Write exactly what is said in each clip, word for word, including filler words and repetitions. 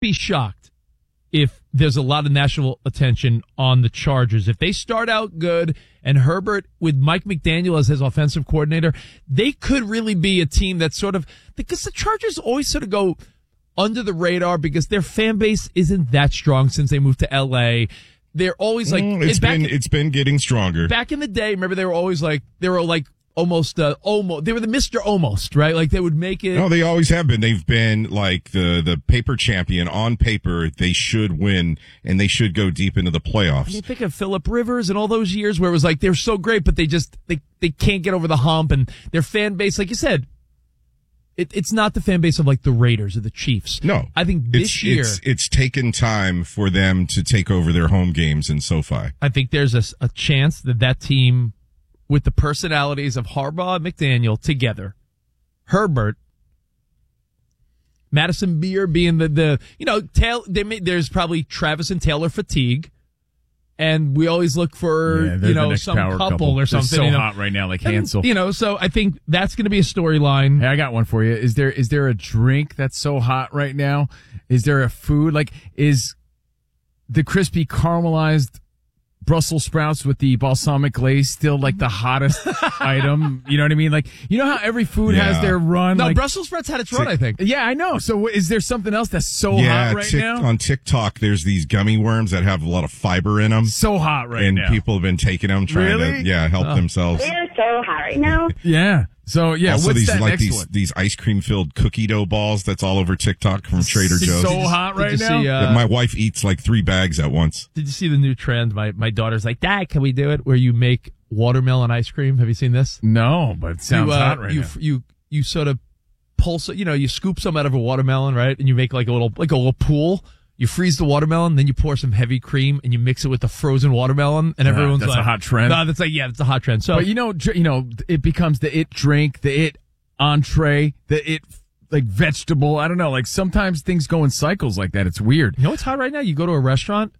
be shocked if there's a lot of national attention on the Chargers. If they start out good and Herbert with Mike McDaniel as his offensive coordinator, they could really be a team that's sort of, because the Chargers always sort of go under the radar because their fan base isn't that strong since they moved to L A. They're always like, mm, it's been, in, it's been getting stronger. Back in the day, remember they were always like, they were like, Almost, uh, almost. They were the Mister Almost, right? Like they would make it. No, they always have been. They've been like the the paper champion. On paper, they should win and they should go deep into the playoffs. You think of Phillip Rivers and all those years where it was like they're so great, but they just they they can't get over the hump, and their fan base, like you said, it, it's not the fan base of like the Raiders or the Chiefs. No, I think this it's, year it's it's taken time for them to take over their home games in SoFi. I think there's a, a chance that that team, with the personalities of Harbaugh and McDaniel together, Herbert, Madison Beer being the, the you know, Taylor, they may, there's probably Travis and Taylor fatigue, and we always look for, yeah, you know, some couple, couple or something. They're so you know. hot right now, like Hansel. And, you know, so I think that's going to be a storyline. Hey, I got one for you. Is there is there a drink that's so hot right now? Is there a food? Like, is the crispy caramelized Brussels sprouts with the balsamic glaze still like the hottest item? You know what I mean? Like, you know how every food yeah. has their run? No, like, Brussels sprouts had its run, I think. Yeah, I know. So is there something else that's so yeah, hot right tic- now? On TikTok, there's these gummy worms that have a lot of fiber in them. So hot right and now. And people have been taking them, trying really? to yeah help oh. themselves. They're so hot right now. Yeah. So yeah, also what's these that like next these one? these ice cream filled cookie dough balls that's all over TikTok from Trader It's Joe's. so hot right Did you now. see, uh, My wife eats like three bags at once. Did you see the new trend? My my daughter's like, Dad, can we do it? Where you make watermelon ice cream. Have you seen this? No, but it sounds you, uh, hot right you, now. You you sort of pull, you know, you scoop some out of a watermelon, right? And you make like a little like a little pool. You freeze the watermelon, then you pour some heavy cream and you mix it with the frozen watermelon, and everyone's that's like, a hot trend. No, that's like yeah, that's a hot trend. So, but you know, dr- you know, it becomes the it drink, the it entree, the it like vegetable. I don't know. Like sometimes things go in cycles like that. It's weird. You know what's hot right now? You go to a restaurant,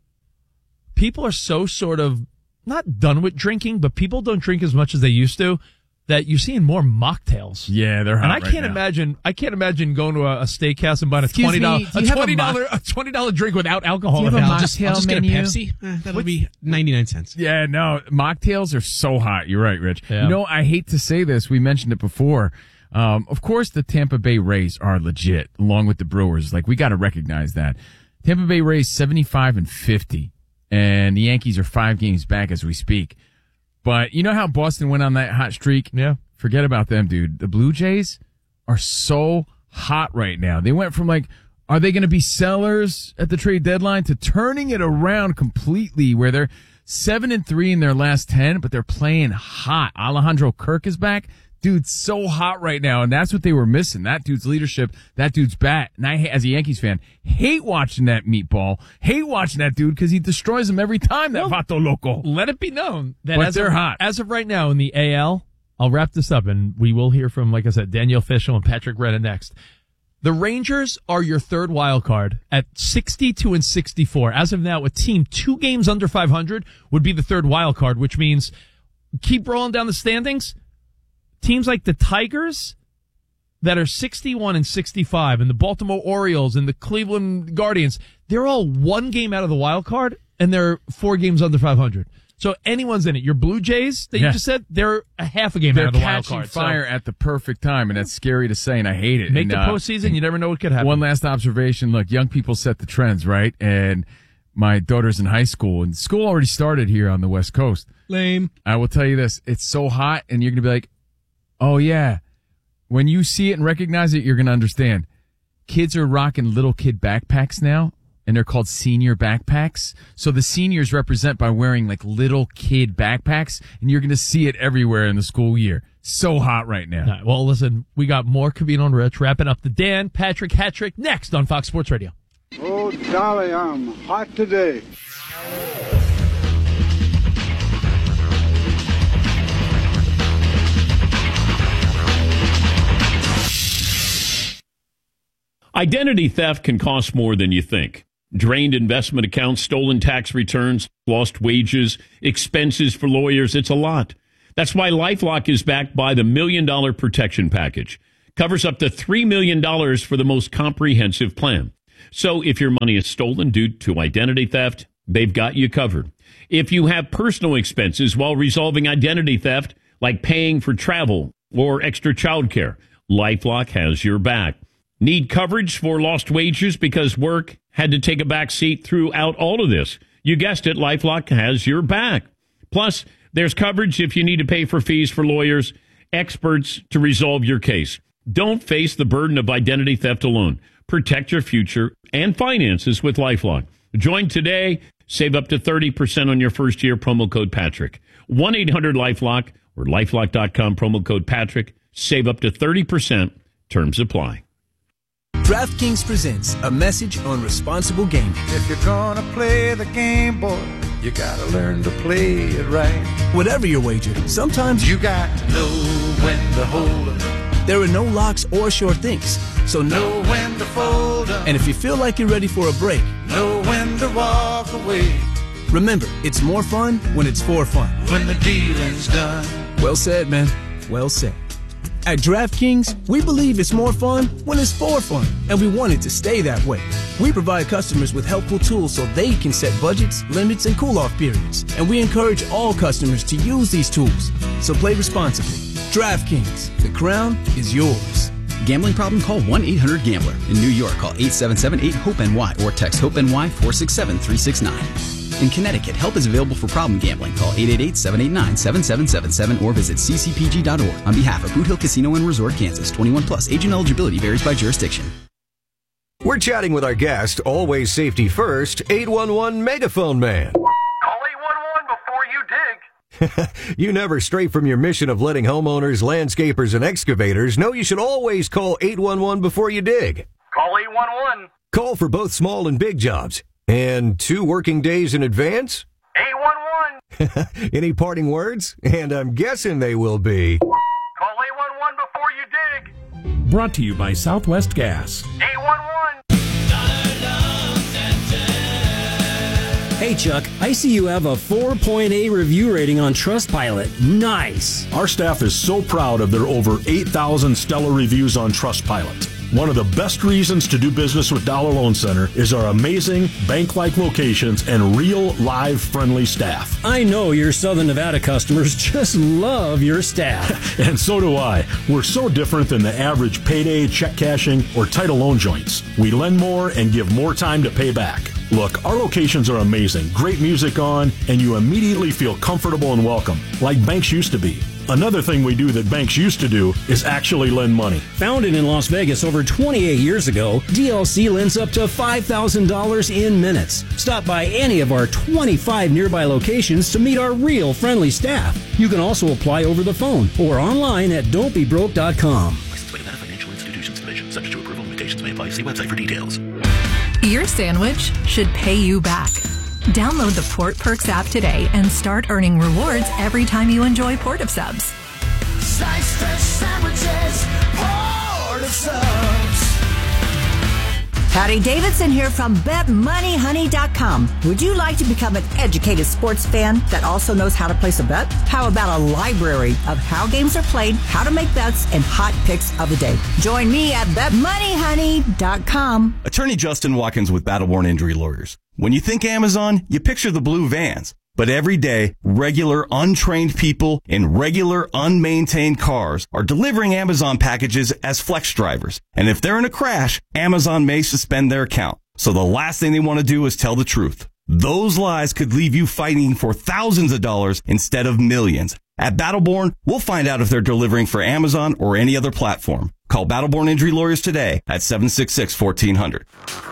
people are so sort of not done with drinking, but people don't drink as much as they used to, that you're seeing more mocktails. Yeah, they're hot. And I right can't now. imagine. I can't imagine going to a, a steakhouse and buying a Excuse twenty dollar me, do a you have a twenty dollar mock- a twenty dollar drink without alcohol. Do you in have it. a I'll mocktail just- I'll just get a menu? Pepsi. Eh, that'll be ninety-nine cents. Yeah, no, mocktails are so hot. You're right, Rich. Yeah. You know, I hate to say this. We mentioned it before. Um, of course, the Tampa Bay Rays are legit, along with the Brewers. Like, we got to recognize that. Tampa Bay Rays seventy-five and fifty, and the Yankees are five games back as we speak. But you know how Boston went on that hot streak? Yeah. Forget about them, dude. The Blue Jays are so hot right now. They went from like, are they going to be sellers at the trade deadline to turning it around completely, where they're seven and three in their last ten, but they're playing hot. Alejandro Kirk is back. Dude's so hot right now, and that's what they were missing. That dude's leadership, that dude's bat. And I, as a Yankees fan, hate watching that meatball. Hate watching that dude because he destroys them every time, that Well, Vato Loco. Let it be known that But as they're of, hot. As of right now in the A L, I'll wrap this up, and we will hear from, like I said, Danielle Fishel and Patrick Renna next. The Rangers are your third wild card at sixty-two and sixty-four. As of now, a team two games under five hundred would be the third wild card, which means keep rolling down the standings. Teams like the Tigers that are sixty-one and sixty-five, and the Baltimore Orioles and the Cleveland Guardians, they're all one game out of the wild card, and they're four games under five hundred. So anyone's in it. Your Blue Jays that Yeah. you just said, they're a half a game They're out of the wild catching card. fire So at the perfect time, and that's scary to say, and I hate it. make and, the uh, postseason. You never know what could happen. One last observation. Look, young people set the trends, right? And my daughter's in high school, and school already started here on the West Coast. Lame. I will tell you this. It's so hot, and you're going to be like, oh, yeah. When you see it and recognize it, you're going to understand. Kids are rocking little kid backpacks now, and they're called senior backpacks. So the seniors represent by wearing like little kid backpacks, and you're going to see it everywhere in the school year. So hot right now. All right, well, listen, we got more Covino and Rich wrapping up the Dan Patrick Hat-Trick next on Fox Sports Radio. Oh, Dolly, I'm hot today. Identity theft can cost more than you think. Drained investment accounts, stolen tax returns, lost wages, expenses for lawyers. It's a lot. That's why LifeLock is backed by the Million Dollar Protection Package. Covers up to three million dollars for the most comprehensive plan. So if your money is stolen due to identity theft, they've got you covered. If you have personal expenses while resolving identity theft, like paying for travel or extra childcare, LifeLock has your back. Need coverage for lost wages because work had to take a back seat throughout all of this? You guessed it, LifeLock has your back. Plus, there's coverage if you need to pay for fees for lawyers, experts to resolve your case. Don't face the burden of identity theft alone. Protect your future and finances with LifeLock. Join today. Save up to thirty percent on your first year. Promo code Patrick. one eight hundred LifeLock or lifelock dot com. Promo code Patrick. Save up to thirty percent. Terms apply. DraftKings presents a message on responsible gaming. If you're gonna play the game, boy, you gotta learn to play it right. Whatever your wager, sometimes you got to know when to hold 'em. There are no locks or sure things, so know when to fold 'em. And if you feel like you're ready for a break, know when to walk away. Remember, it's more fun when it's for fun. When the dealing's done. Well said, man. Well said. At DraftKings, we believe it's more fun when it's for fun, and we want it to stay that way. We provide customers with helpful tools so they can set budgets, limits, and cool-off periods, and we encourage all customers to use these tools. So play responsibly. DraftKings, the crown is yours. Gambling problem? Call one eight hundred gambler. In New York, call eight seven seven eight hope N Y or text HOPE-NY four six seven three six nine. In Connecticut, help is available for problem gambling. Call eight eight eight, seven eight nine, seven seven seven seven or visit c c p g dot org. On behalf of Boot Hill Casino and Resort, Kansas, twenty-one plus. Agent eligibility varies by jurisdiction. We're chatting with our guest, always safety first, eight one one Megaphone Man. Call eight one one before you dig. You never stray from your mission of letting homeowners, landscapers, and excavators know you should always call eight one one before you dig. Call eight one one. Call for both small and big jobs. And two working days in advance? eight one one. Any parting words? And I'm guessing they will be... Call eight one one before you dig. Brought to you by Southwest Gas. eight one one. Hey, Chuck, I see you have a four point eight review rating on Trustpilot. Nice. Our staff is so proud of their over eight thousand stellar reviews on Trustpilot. One of the best reasons to do business with Dollar Loan Center is our amazing bank-like locations and real, live, friendly staff. I know your Southern Nevada customers just love your staff. And so do I. We're so different than the average payday, check cashing, or title loan joints. We lend more and give more time to pay back. Look, our locations are amazing, great music on, and you immediately feel comfortable and welcome, like banks used to be. Another thing we do that banks used to do is actually lend money. Founded in Las Vegas over twenty-eight years ago, D L C lends up to five thousand dollars in minutes. Stop by any of our twenty-five nearby locations to meet our real friendly staff. You can also apply over the phone or online at don't be broke dot com. Licensed by Nevada Financial Institutions Division. Subject to approval. Limitations may apply. See website for details. Your sandwich should pay you back. Download the Port Perks app today and start earning rewards every time you enjoy Port of Subs. Slice fresh sandwiches, Port of Subs. Howdy, Davidson here from bet money honey dot com. Would you like to become an educated sports fan that also knows how to place a bet? How about a library of how games are played, how to make bets, and hot picks of the day? Join me at bet money honey dot com. Attorney Justin Watkins with Battleborn Injury Lawyers. When you think Amazon, you picture the blue vans. But every day, regular, untrained people in regular, unmaintained cars are delivering Amazon packages as flex drivers. And if they're in a crash, Amazon may suspend their account. So the last thing they want to do is tell the truth. Those lies could leave you fighting for thousands of dollars instead of millions. At Battleborn, we'll find out if they're delivering for Amazon or any other platform. Call Battleborn Injury Lawyers today at seven six six, fourteen hundred.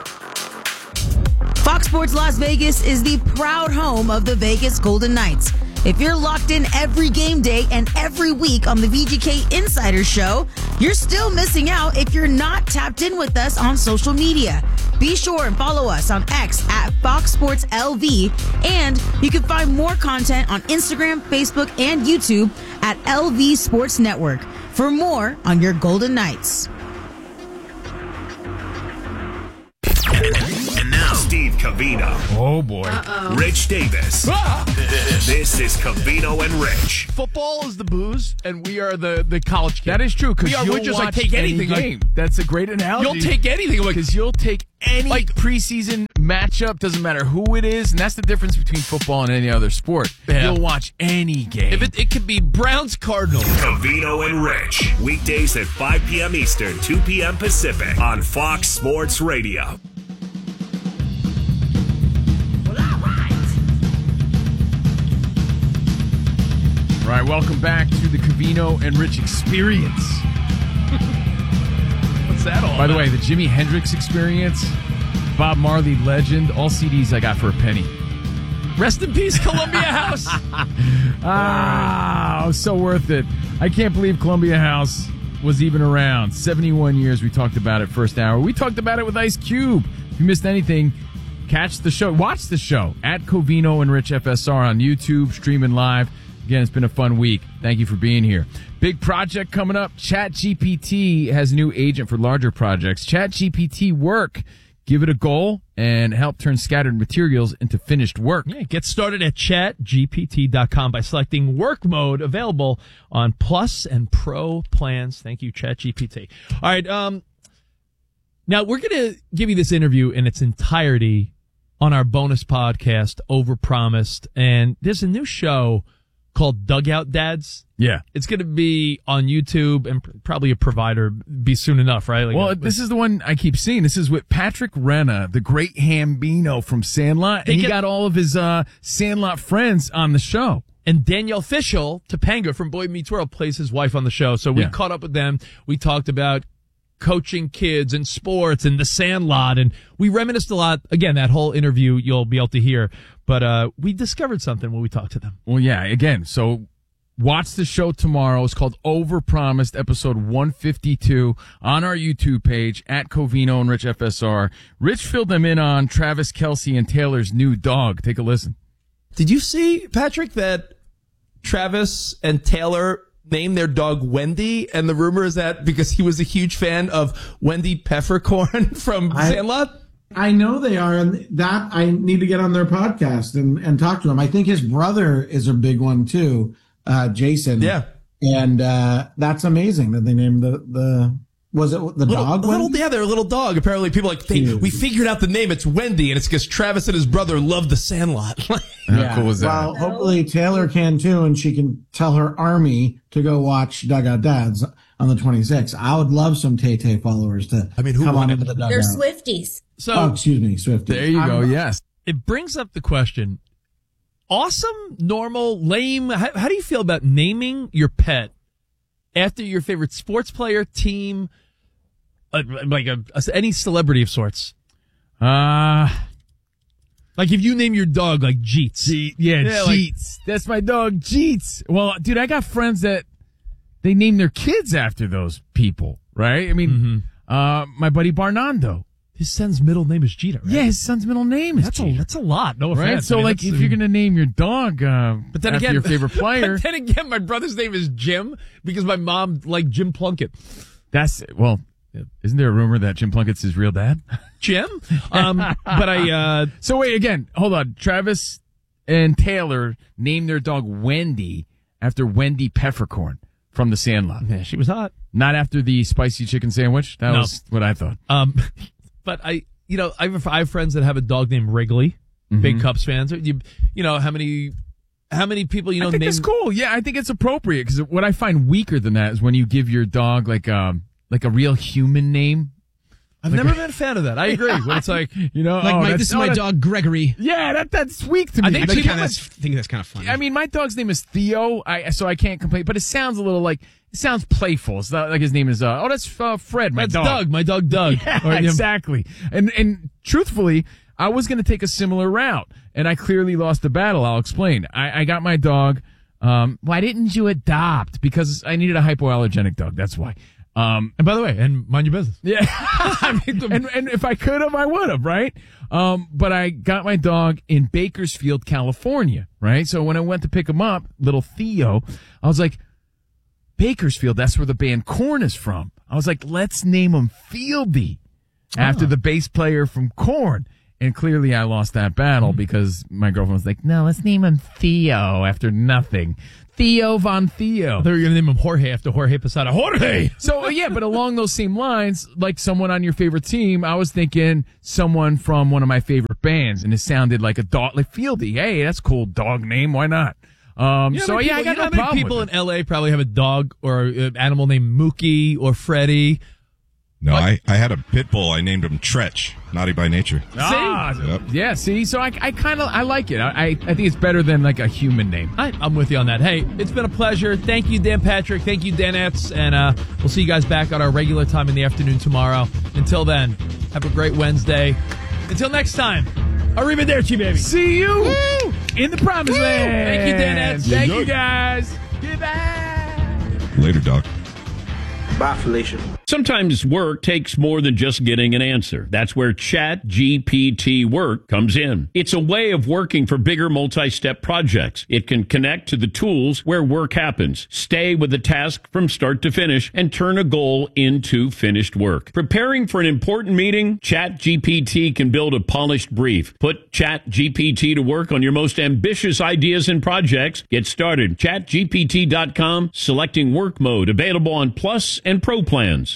Fox Sports Las Vegas is the proud home of the Vegas Golden Knights. If you're locked in every game day and every week on the V G K Insider Show, you're still missing out if you're not tapped in with us on social media. Be sure and follow us on X at Fox Sports L V, and you can find more content on Instagram, Facebook, and YouTube at L V Sports Network for more on your Golden Knights. And now, Steve Covino. Oh, boy. Uh-oh. Rich Davis. Ah! This is Covino and Rich. Football is the booze, and we are the, the college kid. That is true, because we are, you'll we're just watch like, take any anything. game. Like, That's a great analogy. you'll take anything. Because you'll take any like, preseason matchup, doesn't matter who it is, and that's the difference between football and any other sport. Yeah. You'll watch any game. If it, it could be Browns Cardinals. Covino and Rich. Weekdays at five p.m. Eastern, two p.m. Pacific on Fox Sports Radio. All right, welcome back to the Covino and Rich Experience. What's that all By about? the way, the Jimi Hendrix Experience, Bob Marley Legend, all C Ds I got for a penny. Rest in peace, Columbia House. Ah, so worth it. I can't believe Columbia House was even around. seventy-one years we talked about it first hour. We talked about it with Ice Cube. If you missed anything, catch the show. Watch the show at Covino and Rich F S R on YouTube, streaming live. Again, it's been a fun week. Thank you for being here. Big project coming up. ChatGPT has a new agent for larger projects. ChatGPT Work. Give it a goal and help turn scattered materials into finished work. Yeah, get started at chat G P T dot com by selecting work mode, available on Plus and Pro plans. Thank you, ChatGPT. All right. Um, now, we're going to give you this interview in its entirety on our bonus podcast, Overpromised. And there's a new show called Dugout Dads. Yeah. It's going to be on YouTube and pr- probably a provider be soon enough, right? Like well, a, this is the one I keep seeing. This is with Patrick Renna, the great Hambino from Sandlot. And he get- got all of his uh, Sandlot friends on the show. And Danielle Fishel, Topanga from Boy Meets World, plays his wife on the show. So we Yeah. caught up with them. We talked about coaching kids and sports and the Sandlot. And we reminisced a lot. Again, that whole interview you'll be able to hear. But uh, we discovered something when we talked to them. Well, yeah, again, so watch the show tomorrow. It's called Overpromised, episode one fifty-two, on our YouTube page, at Covino and Rich F S R. Rich filled them in on Travis Kelce and Taylor's new dog. Take a listen. Did you see, Patrick, that Travis and Taylor named their dog Wendy? And the rumor is that because he was a huge fan of Wendy Peppercorn from I- Sandlot? I know they are, and that I need to get on their podcast and, and talk to him. I think his brother is a big one too, uh, Jason. Yeah. And uh, that's amazing that they named the, the was it the Little, dog? little, Wendy? yeah, they're a little dog. Apparently, people are like, hey, we figured out the name. It's Wendy, and it's because Travis and his brother love the Sandlot. How cool is that? Well, hopefully Taylor can too, and she can tell her army to go watch Dugout Dads on the twenty-sixth. I would love some Tay Tay followers to I mean, who come on into the dugout. They're Swifties. So, oh, excuse me, Swifties. There you go. I'm- Yes. It brings up the question, awesome, normal, lame. How, how do you feel about naming your pet after your favorite sports player, team, uh, like a, a- any celebrity of sorts? Uh, like if you name your dog like Jeets. Jeet, yeah, Yeah, like- Jeets. That's my dog, Jeets. Well, dude, I got friends that they name their kids after those people, right? I mean, uh, my buddy Barnando. His son's middle name is Jeter, right? Yeah, his son's middle name is That's a, Jeter. that's a lot. No offense. Right? So, I mean, like, that's, if you're going to name your dog uh, But then after again, your favorite player. But then again, my brother's name is Jim because my mom liked Jim Plunkett. That's, well, isn't there a rumor that Jim Plunkett's his real dad? Jim? Um, but I, uh. So wait, again, hold on. Travis and Taylor named their dog Wendy after Wendy Peppercorn from the Sandlot. Yeah, she was hot. Not after the spicy chicken sandwich. That No. was what I thought. Um, but I, you know, I have, I have friends that have a dog named Wrigley, big Mhm. Cubs fans. You, you know, how many, how many people, you know, I think name. it's cool. Yeah, I think it's appropriate because what I find weaker than that is when you give your dog like um like a real human name. I've Like never a- been a fan of that. I agree. When it's like, you know, Like, oh, my, that's- this is oh, my that- dog, Gregory. Yeah, that that's weak to me. I think, Like, people how that's, think that's kind of funny. I mean, my dog's name is Theo, I so I can't complain. But it sounds a little like it sounds playful. It's not like his name is uh, oh, that's uh, Fred, my that's dog. Doug, my dog Doug. Yeah, Or, you know, exactly. And and truthfully, I was going to take a similar route, and I clearly lost the battle. I'll explain. I, I got my dog. Um, why didn't you adopt? Because I needed a hypoallergenic dog. That's why. Um, and by the way, and mind your business. Yeah. I mean, and, and if I could have, I would have, right? Um, but I got my dog in Bakersfield, California, right? So when I went to pick him up, little Theo, I was like, Bakersfield, that's where the band Korn is from. I was like, let's name him Fieldy after the bass player from Korn. And clearly I lost that battle because my girlfriend was like, no, let's name him Theo after nothing. Theo Von Theo. I thought you were going to name him Jorge after Jorge Posada. Jorge! So, yeah, but along those same lines, like someone on your favorite team, I was thinking someone from one of my favorite bands, and it sounded like a dog, like Fieldy. Hey, that's a cool dog name. Why not? Um, You know so, how many yeah, people, I got you know no how many problem people with in L A probably have a dog or an animal named Mookie or Freddie. No, I, I had a pit bull. I named him Tretch, naughty by nature. Ah, Yep. yeah, see, so I, I kind of, I like it. I, I think it's better than like a human name. I, I'm with you on that. Hey, it's been a pleasure. Thank you, Dan Patrick. Thank you, Danettes. And uh, we'll see you guys back at our regular time in the afternoon tomorrow. Until then, have a great Wednesday. Until next time, arrivederci, baby. See you Woo! in the promised Woo! land. Thank you, Danettes. Thank Yeah. you, guys. Goodbye. Later, Doc. Bye, Felicia. Sometimes work takes more than just getting an answer. That's where Chat G P T Work comes in. It's a way of working for bigger multi-step projects. It can connect to the tools where work happens, stay with the task from start to finish, and turn a goal into finished work. Preparing for an important meeting? Chat G P T can build a polished brief. Put Chat G P T to work on your most ambitious ideas and projects. Get started. chat G P T dot com, selecting work mode, available on Plus and Pro plans.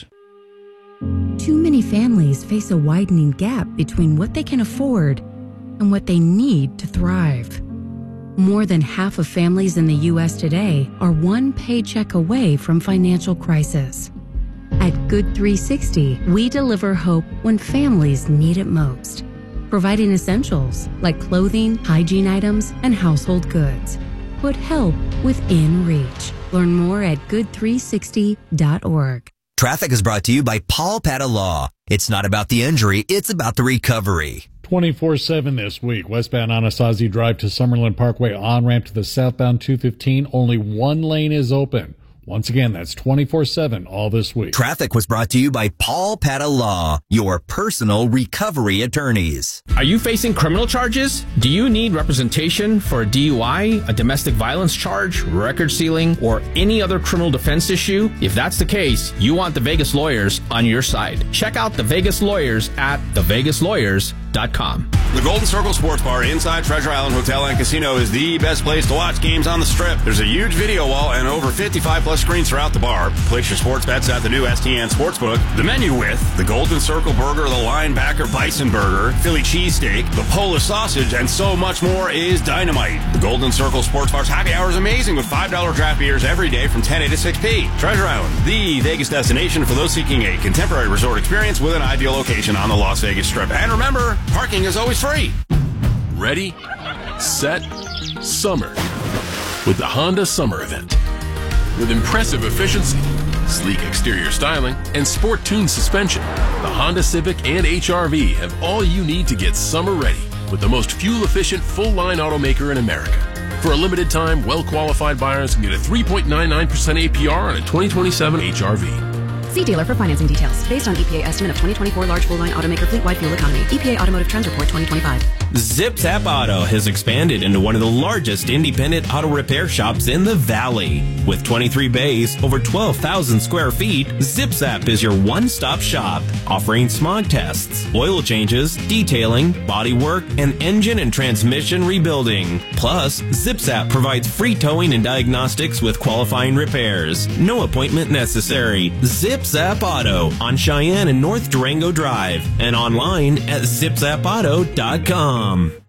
Too many families face a widening gap between what they can afford and what they need to thrive. More than half of families in the U S today are one paycheck away from financial crisis. At Good three sixty, we deliver hope when families need it most, providing essentials like clothing, hygiene items, and household goods. Put help within reach. Learn more at good three sixty dot org. Traffic is brought to you by Paul Pata Law. It's not about the injury, it's about the recovery. twenty-four seven this week. Westbound Anasazi Drive to Summerlin Parkway on-ramp to the southbound two fifteen. Only one lane is open. Once again, that's twenty-four seven all this week. Traffic was brought to you by Paul Pata Law, your personal recovery attorneys. Are you facing criminal charges? Do you need representation for a D U I, a domestic violence charge, record sealing, or any other criminal defense issue? If that's the case, you want the Vegas Lawyers on your side. Check out the Vegas Lawyers at the vegas lawyers dot com. The Golden Circle Sports Bar inside Treasure Island Hotel and Casino is the best place to watch games on the Strip. There's a huge video wall and over fifty-five plus screens throughout the bar. Place your sports bets at the new S T N Sportsbook. The menu with the Golden Circle Burger, the Linebacker Bison Burger, Philly Cheesesteak, the Polish Sausage, and so much more is dynamite. The Golden Circle Sports Bar's happy hour is amazing with five dollar draft beers every day from ten a to six p. Treasure Island, the Vegas destination for those seeking a contemporary resort experience with an ideal location on the Las Vegas Strip. And remember, parking is always free. Ready, set, summer with the Honda Summer Event. With impressive efficiency, sleek exterior styling, and sport-tuned suspension, the Honda Civic and H R V have all you need to get summer ready with the most fuel-efficient full-line automaker in America. For a limited time, well-qualified buyers can get a three point nine nine percent A P R on a twenty twenty-seven H R V. See dealer for financing details. Based on E P A estimate of twenty twenty-four large full-line automaker fleet-wide fuel economy. E P A Automotive Trends Report twenty twenty-five. Zip Zap Auto has expanded into one of the largest independent auto repair shops in the Valley. With twenty-three bays, over twelve thousand square feet, Zip Zap is your one-stop shop, offering smog tests, oil changes, detailing, body work, and engine and transmission rebuilding. Plus, Zip Zap provides free towing and diagnostics with qualifying repairs. No appointment necessary. Zip Zap Auto on Cheyenne and North Durango Drive and online at zip zap auto dot com.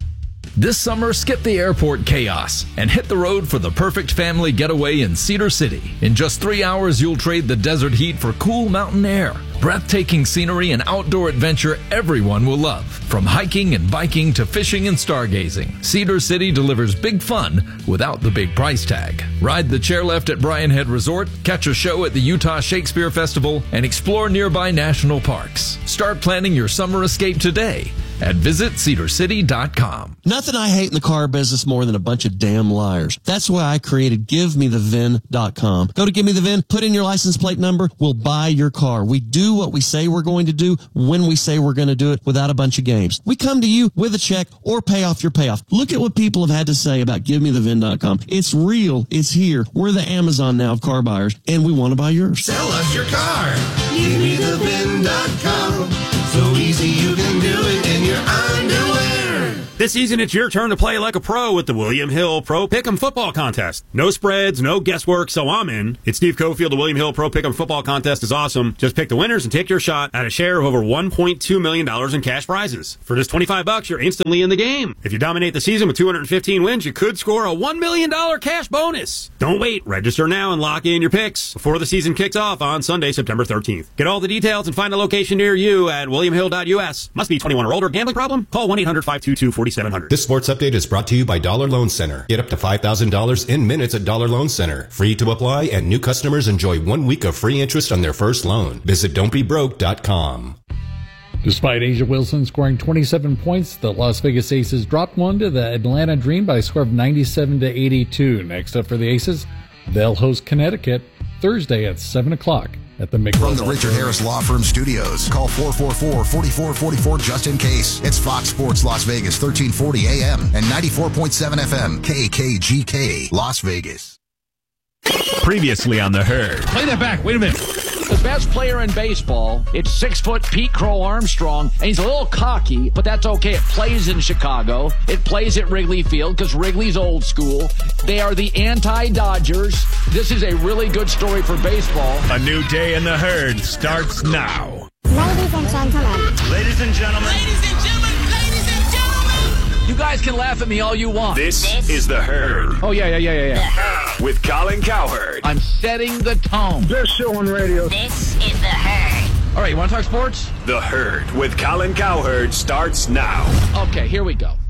This summer, skip the airport chaos and hit the road for the perfect family getaway in Cedar City. In just three hours, you'll trade the desert heat for cool mountain air, breathtaking scenery, and outdoor adventure everyone will love. From hiking and biking to fishing and stargazing, Cedar City delivers big fun without the big price tag. Ride the chairlift at Bryan Head Resort, catch a show at the Utah Shakespeare Festival, and explore nearby national parks. Start planning your summer escape today at visit cedar city dot com. Nothing I hate in the car business more than a bunch of damn liars. That's why I created give me the V I N dot com. Go to Give Me The V I N, put in your license plate number, we'll buy your car. We do what we say we're going to do when we say we're going to do it without a bunch of games. We come to you with a check or pay off your payoff. Look at what people have had to say about give me the V I N dot com. It's real. It's here. We're the Amazon now of car buyers, and we want to buy yours. Sell us your car. give me the V I N dot com. So easy you can do it in your underwear. This season, it's your turn to play like a pro with the William Hill Pro Pick'em Football Contest. No spreads, no guesswork, so I'm in. It's Steve Cofield. The William Hill Pro Pick'em Football Contest is awesome. Just pick the winners and take your shot at a share of over one point two million dollars in cash prizes. For just twenty-five bucks, you're instantly in the game. If you dominate the season with two hundred fifteen wins, you could score a one million dollars cash bonus. Don't wait. Register now and lock in your picks before the season kicks off on Sunday, September thirteenth. Get all the details and find a location near you at william hill dot u s. Must be twenty-one or older. Gambling problem? Call one eight hundred five two two four seven zero zero. This sports update is brought to you by Dollar Loan Center. Get up to five thousand dollars in minutes at Dollar Loan Center. Free to apply, and new customers enjoy one week of free interest on their first loan. Visit don't be broke dot com. Despite Asia Wilson scoring twenty-seven points, the Las Vegas Aces dropped one to the Atlanta Dream by a score of ninety-seven to eighty-two. Next up for the Aces, they'll host Connecticut Thursday at seven o'clock at the McGraw. From the Richard Harris Law Firm Studios, call four four four, four four four four just in case. It's Fox Sports Las Vegas, thirteen forty A M and ninety-four point seven F M, K K G K, Las Vegas. Previously on The Herd. Play that back. Wait a minute. The best player in baseball, it's six-foot Pete Crow Armstrong, and he's a little cocky, but that's okay. It plays in Chicago. It plays at Wrigley Field because Wrigley's old school. They are the anti-Dodgers. This is a really good story for baseball. A new day in The Herd starts now. Ladies and gentlemen. Ladies and gentlemen. Ladies and gentlemen. Ladies and gentlemen. You guys can laugh at me all you want. This, this is The Herd. Oh, yeah, yeah, yeah, yeah, yeah. With Colin Cowherd. I'm setting the tone. This show on radio. This is The Herd. All right, you want to talk sports? The Herd with Colin Cowherd starts now. Okay, here we go.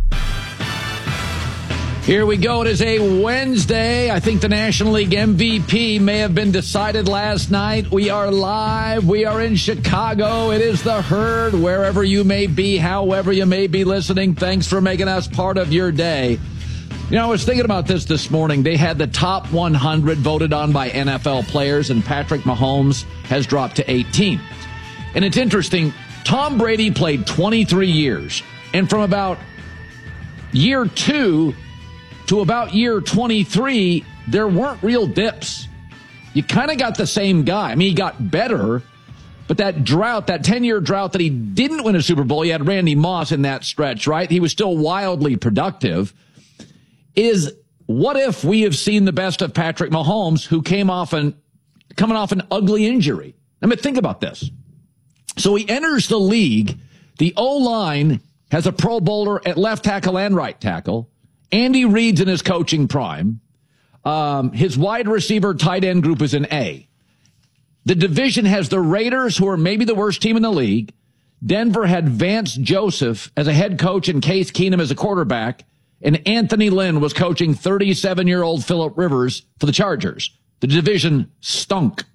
Here we go. It is a Wednesday. I think the National League M V P may have been decided last night. We are live. We are in Chicago. It is The Herd. Wherever you may be, however you may be listening, thanks for making us part of your day. You know, I was thinking about this this morning. They had the top one hundred voted on by N F L players, and Patrick Mahomes has dropped to eighteen. And it's interesting. Tom Brady played twenty-three years, and from about year two to about year twenty-three, there weren't real dips. You kind of got the same guy. I mean, he got better, but that drought, that ten-year drought that he didn't win a Super Bowl, he had Randy Moss in that stretch, right? He was still wildly productive. Is what if we have seen the best of Patrick Mahomes, who came off an, coming off an ugly injury? I mean, think about this. So he enters the league. The O-line has a Pro Bowler at left tackle and right tackle. Andy Reid's in his coaching prime. Um, his wide receiver tight end group is an A. The division has the Raiders, who are maybe the worst team in the league. Denver had Vance Joseph as a head coach and Case Keenum as a quarterback. And Anthony Lynn was coaching thirty-seven-year-old Phillip Rivers for the Chargers. The division stunk.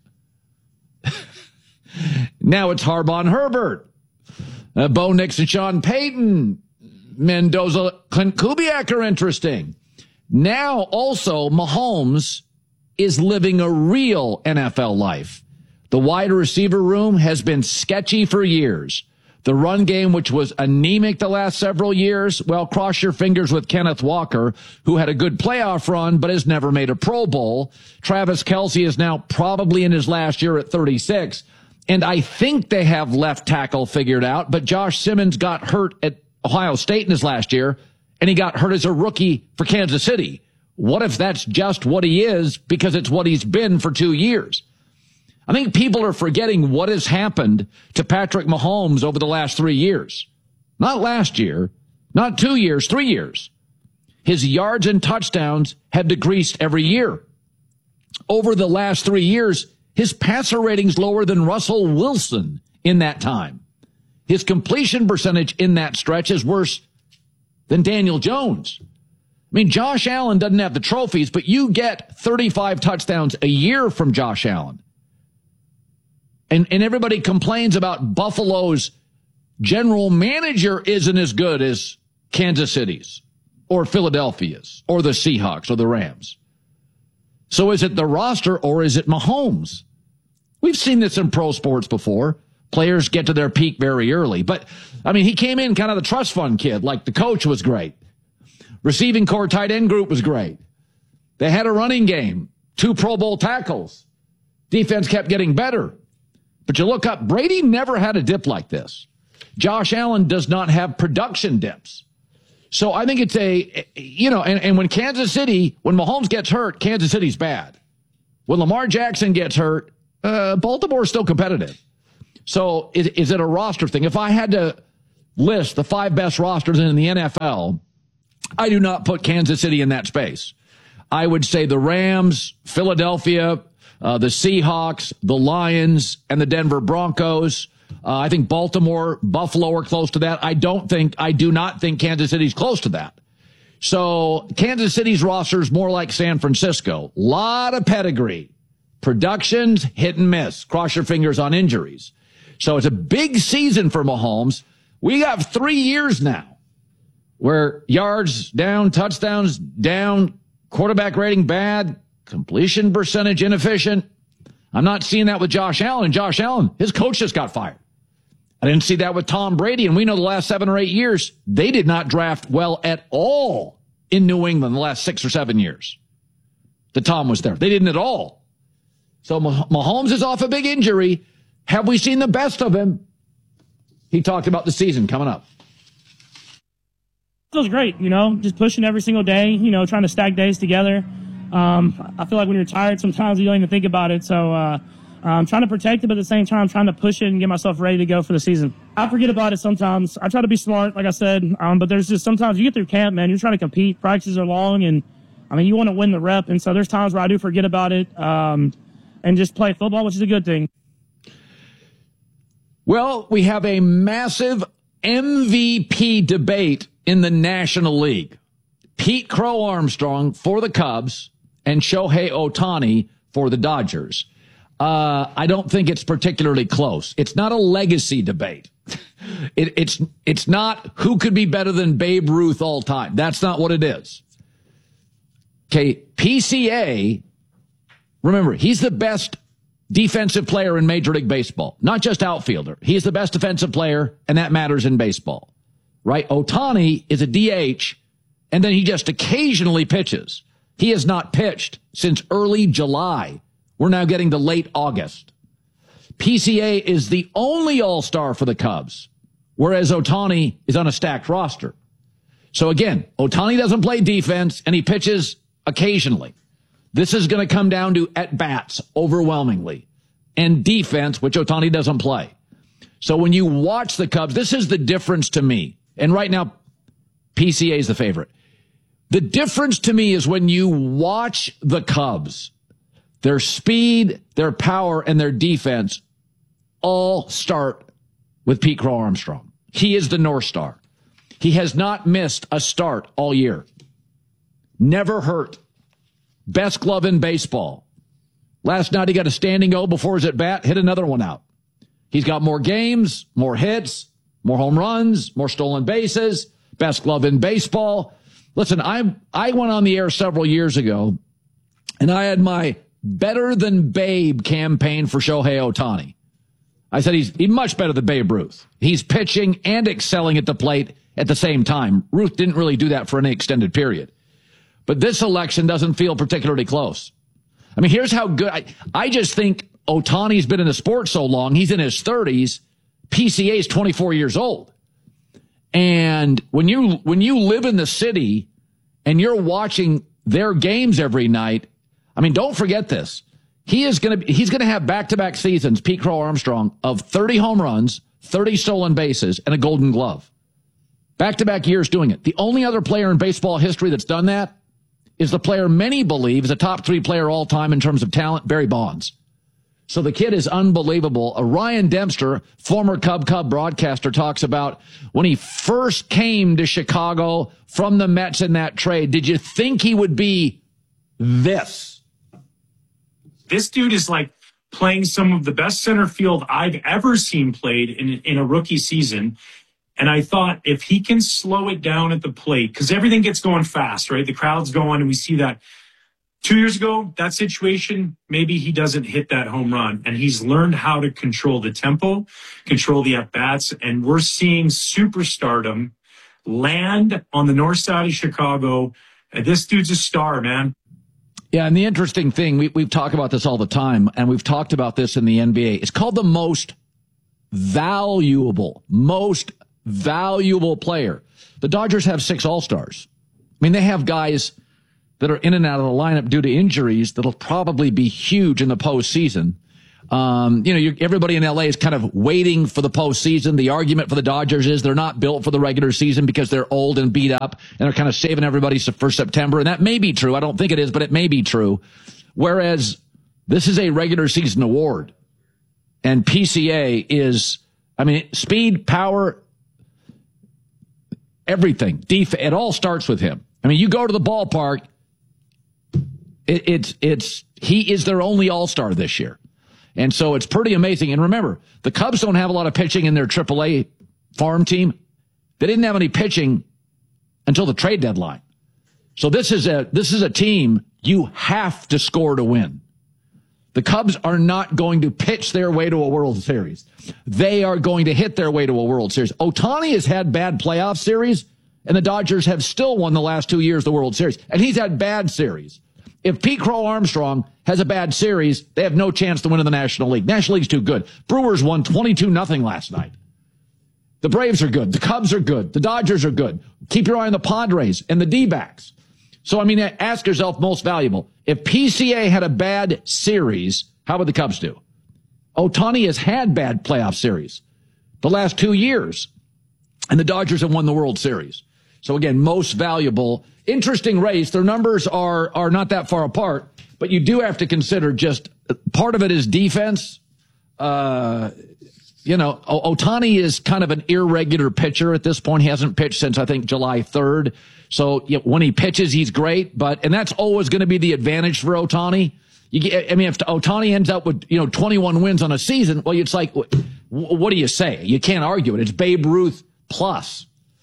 Now it's Harbaugh and Herbert. Uh, Bo Nix and Sean Payton. Mendoza, Clint Kubiak are interesting. Now also Mahomes is living a real N F L life. The wide receiver room has been sketchy for years. The run game, which was anemic the last several years, well, cross your fingers with Kenneth Walker, who had a good playoff run but has never made a Pro Bowl. Travis Kelce is now probably in his last year at thirty-six. And I think they have left tackle figured out, but Josh Simmons got hurt at Ohio State in his last year, and he got hurt as a rookie for Kansas City. What if that's just what he is because it's what he's been for two years? I think people are forgetting what has happened to Patrick Mahomes over the last three years. Not last year, not two years, three years. His yards and touchdowns have decreased every year. Over the last three years, his passer rating's lower than Russell Wilson in that time. His completion percentage in that stretch is worse than Daniel Jones. I mean, Josh Allen doesn't have the trophies, but you get thirty-five touchdowns a year from Josh Allen. And, and everybody complains about Buffalo's general manager isn't as good as Kansas City's or Philadelphia's or the Seahawks or the Rams. So is it the roster or is it Mahomes? We've seen this in pro sports before. Players get to their peak very early. But, I mean, he came in kind of the trust fund kid. Like, the coach was great. Receiving core tight end group was great. They had a running game. Two Pro Bowl tackles. Defense kept getting better. But you look up, Brady never had a dip like this. Josh Allen does not have production dips. So I think it's a, you know, and, and when Kansas City, when Mahomes gets hurt, Kansas City's bad. When Lamar Jackson gets hurt, uh, Baltimore's still competitive. So is, is it a roster thing? If I had to list the five best rosters in the N F L, I do not put Kansas City in that space. I would say the Rams, Philadelphia, uh, the Seahawks, the Lions, and the Denver Broncos. Uh, I think Baltimore, Buffalo are close to that. I don't think, I do not think Kansas City's close to that. So Kansas City's roster is more like San Francisco. Lot of pedigree. Productions, hit and miss. Cross your fingers on injuries. So it's a big season for Mahomes. We have three years now where yards down, touchdowns down, quarterback rating bad, completion percentage inefficient. I'm not seeing that with Josh Allen. Josh Allen, his coach just got fired. I didn't see that with Tom Brady, and we know the last seven or eight years, they did not draft well at all in New England the last six or seven years that Tom was there. They didn't at all. So Mahomes is off a big injury. Have we seen the best of him? He talked about the season coming up. Feels great, you know, just pushing every single day, you know, trying to stack days together. Um, I feel like when you're tired, sometimes you don't even think about it. So, uh, I'm trying to protect it, but at the same time, I'm trying to push it and get myself ready to go for the season. I forget about it sometimes. I try to be smart, like I said, um, but there's just sometimes you get through camp, man, you're trying to compete. Practices are long, and, I mean, you want to win the rep, and so there's times where I do forget about it um, and just play football, which is a good thing. Well, we have a massive M V P debate in the National League. Pete Crow Armstrong for the Cubs and Shohei Ohtani for the Dodgers. Uh, I don't think it's particularly close. It's not a legacy debate. It, it's, it's not who could be better than Babe Ruth all time. That's not what it is. Okay. P C A, remember, he's the best defensive player in Major League Baseball, not just outfielder. He's the best defensive player, and that matters in baseball, right? Ohtani is a D H, and then he just occasionally pitches. He has not pitched since early July. We're now getting to late August. P C A is the only all-star for the Cubs, whereas Ohtani is on a stacked roster. So again, Ohtani doesn't play defense, and he pitches occasionally. This is going to come down to at-bats overwhelmingly, and defense, which Ohtani doesn't play. So when you watch the Cubs, this is the difference to me. And right now, P C A is the favorite. The difference to me is when you watch the Cubs, their speed, their power, and their defense all start with Pete Crow Armstrong. He is the North Star. He has not missed a start all year. Never hurt. Best glove in baseball. Last night he got a standing O before his at-bat, hit another one out. He's got more games, more hits, more home runs, more stolen bases, best glove in baseball. Listen, I I went on the air several years ago, and I had my better than Babe campaign for Shohei Ohtani. I said he's, he's much better than Babe Ruth. He's pitching and excelling at the plate at the same time. Ruth didn't really do that for any extended period. But this election doesn't feel particularly close. I mean, here's how good. I, I just think Ohtani's been in the sport so long. He's in his thirties. P C A is twenty-four years old. And when you, when you live in the city and you're watching their games every night, I mean, don't forget this. He is going to, he's going to have back-to-back seasons, Pete Crow Armstrong, of thirty home runs, thirty stolen bases, and a Golden Glove. Back-to-back years doing it. The only other player in baseball history that's done that is the player many believe is a top three player all time in terms of talent, Barry Bonds. So the kid is unbelievable. Uh, Ryan Dempster, former Cub Cub broadcaster, talks about when he first came to Chicago from the Mets in that trade, did you think he would be this? This dude is like playing some of the best center field I've ever seen played in, in a rookie season. And I thought if he can slow it down at the plate, because everything gets going fast, right? The crowd's going, and we see that. Two years ago, that situation, maybe he doesn't hit that home run. And he's learned how to control the tempo, control the at-bats. And we're seeing superstardom land on the north side of Chicago. And this dude's a star, man. Yeah, and the interesting thing, we, we've talked about this all the time, and we've talked about this in the N B A. It's called the most valuable, most valuable player. The Dodgers have six All-Stars. I mean, they have guys that are in and out of the lineup due to injuries that'll probably be huge in the postseason. Um, you know, you're, everybody in L A is kind of waiting for the postseason. The argument for the Dodgers is they're not built for the regular season because they're old and beat up, and they're kind of saving everybody for September. And that may be true. I don't think it is, but it may be true. Whereas this is a regular season award, and P C A is, I mean, speed, power, everything. Def- it all starts with him. I mean, you go to the ballpark, it, it's, it's, he is their only all-star this year. And so it's pretty amazing. And remember, the Cubs don't have a lot of pitching in their triple A farm team. They didn't have any pitching until the trade deadline. So this is a, this is a team you have to score to win. The Cubs are not going to pitch their way to a World Series. They are going to hit their way to a World Series. Ohtani has had bad playoff series, and the Dodgers have still won the last two years the World Series. And he's had bad series. If Pete Crow Armstrong has a bad series, they have no chance to win in the National League. National League's too good. Brewers won twenty-two nothing last night. The Braves are good. The Cubs are good. The Dodgers are good. Keep your eye on the Padres and the D-backs. So, I mean, ask yourself most valuable. If P C A had a bad series, how would the Cubs do? Ohtani has had bad playoff series the last two years, and the Dodgers have won the World Series. So, again, most valuable. Interesting race. Their numbers are are not that far apart, but you do have to consider just part of it is defense. Uh, you know, Ohtani is kind of an irregular pitcher at this point. He hasn't pitched since, I think, July third. So you know, when he pitches, he's great. But and that's always going to be the advantage for Ohtani. You get, I mean, if Ohtani ends up with, you know, twenty-one wins on a season, well, it's like, what do you say? You can't argue it. It's Babe Ruth plus.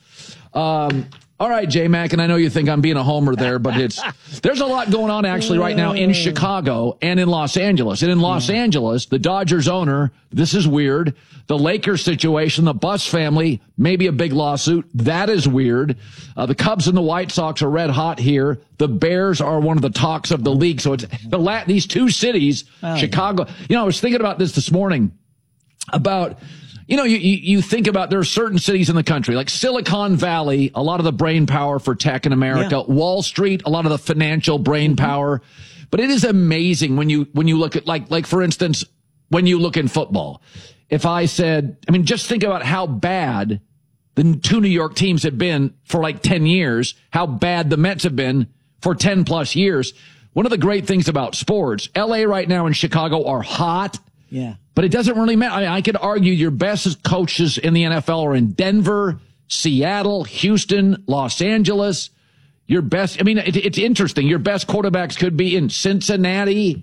Um, all right, J-Mac, and I know you think I'm being a homer there, but it's there's a lot going on actually right now in Chicago and in Los Angeles. And in Los yeah. Angeles, the Dodgers owner, this is weird. The Lakers situation, the Buss family, maybe a big lawsuit. That is weird. Uh, the Cubs and the White Sox are red hot here. The Bears are one of the talks of the league. So it's the la- these two cities, oh, Chicago. You know, I was thinking about this this morning about, you know, you, you, you think about there are certain cities in the country, like Silicon Valley, a lot of the brain power for tech in America, yeah. Wall Street, a lot of the financial brain mm-hmm. power. But it is amazing when you, when you look at, like, like, for instance, when you look in football. If I said, I mean, just think about how bad the two New York teams have been for like ten years, how bad the Mets have been for ten plus years. One of the great things about sports, L A right now and Chicago are hot. Yeah. But it doesn't really matter. I mean, I could argue your best coaches in the N F L are in Denver, Seattle, Houston, Los Angeles. Your best, I mean, it, it's interesting. Your best quarterbacks could be in Cincinnati,